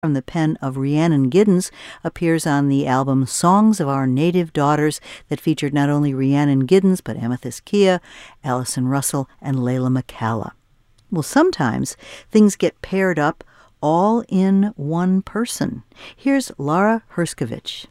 from the pen of Rhiannon Giddens appears on the album Songs of Our Native Daughters that featured not only Rhiannon Giddens but Amethyst Kia, Allison Russell, and Layla McCalla. Well, sometimes things get paired up all in one person. Here's Lara Herskovich.